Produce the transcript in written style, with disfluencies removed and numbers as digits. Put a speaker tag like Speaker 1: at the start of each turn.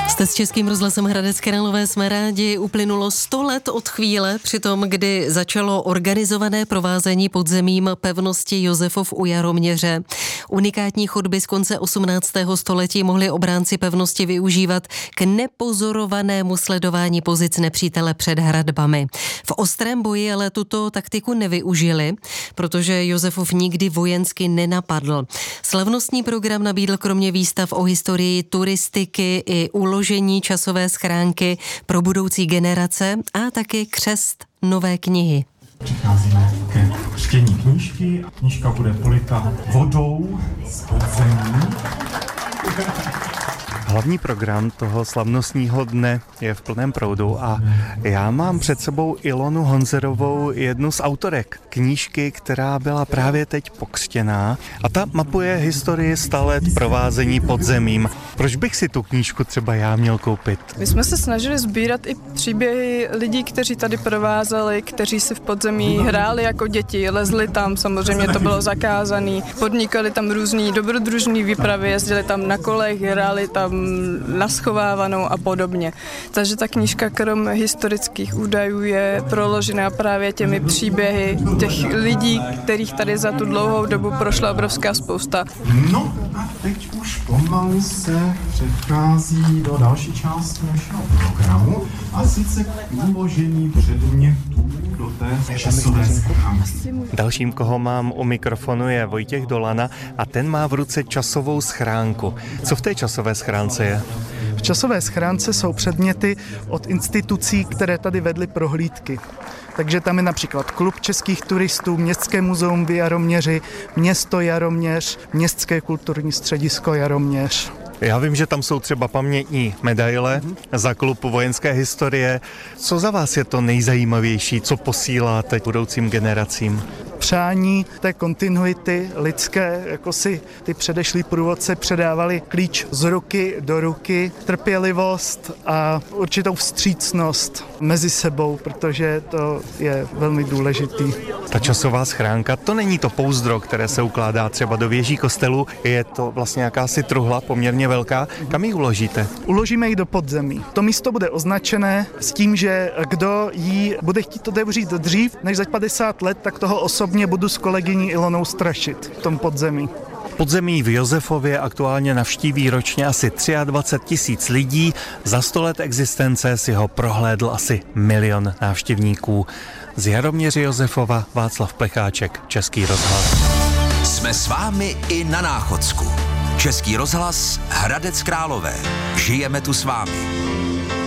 Speaker 1: Jste s Českým rozhlasem Hradec Králové, jsme rádi. Uplynulo 100 let od chvíle, přitom kdy začalo organizované provázení podzemím pevnosti Josefov u Jaroměře. Unikátní chodby z konce 18. století mohli obránci pevnosti využívat k nepozorovanému sledování pozic nepřítele před hradbami. V ostrém boji ale tuto taktiku nevyužili, protože Josefov nikdy vojensky nenapadl. Slavnostní program nabídl kromě výstav o historii turistiky i uložení časové schránky pro budoucí generace a taky křest nové knihy.
Speaker 2: Přicházíme ke čtení knížky. Knížka bude polita vodou z podzemí.
Speaker 3: Hlavní program toho slavnostního dne je v plném proudu a já mám před sebou Ilonu Honzerovou, jednu z autorek knížky, která byla právě teď pokřtěná a ta mapuje historii 100 let provázení podzemím. Proč bych si tu knížku třeba já měl koupit?
Speaker 4: My jsme se snažili sbírat i příběhy lidí, kteří tady provázeli, kteří si v podzemí hráli jako děti, lezli tam, samozřejmě to bylo zakázané, podnikali tam různý dobrodružný výpravy, jezdili tam na kolech, hráli tam naschovávanou a podobně. Takže ta knížka krom historických údajů je proložená právě těmi příběhy těch lidí, kterých tady za tu dlouhou dobu prošla obrovská spousta.
Speaker 2: No a teď už pomalu se přechází do další části našeho programu a sice k uložení předmětů do té časové schránky.
Speaker 3: Dalším, koho mám u mikrofonu, je Vojtěch Dolana a ten má v ruce časovou schránku. Co v té časové schránce je?
Speaker 5: V časové schránce jsou předměty od institucí, které tady vedly prohlídky. Takže tam je například Klub českých turistů, Městské muzeum v Jaroměři, Město Jaroměř, Městské kulturní středisko Jaroměř.
Speaker 3: Já vím, že tam jsou třeba pamětní medaile za klub vojenské historie. Co za vás je to nejzajímavější, co posíláte budoucím generacím?
Speaker 5: Přání té kontinuity lidské, jako si ty předešlí průvodce předávali klíč z ruky do ruky, trpělivost a určitou vstřícnost mezi sebou, protože to je velmi důležitý.
Speaker 3: Ta časová schránka, to není to pouzdro, které se ukládá třeba do věží kostelu, je to vlastně jakási truhla poměrně velká. Kam ji uložíte?
Speaker 5: Uložíme ji do podzemí. To místo bude označené s tím, že kdo ji bude chtít otevřít dřív než za 50 let, tak toho osobně budu s kolegyní Ilonou strašit v tom podzemí.
Speaker 3: Podzemí v Josefově aktuálně navštíví ročně asi 23 000 lidí. Za 100 let existence si ho prohlédl asi 1 000 000 návštěvníků. Z Jaroměře Josefova Václav Plecháček, Český rozhlas.
Speaker 6: Jsme s vámi i na Náchodsku. Český rozhlas Hradec Králové. Žijeme tu s vámi.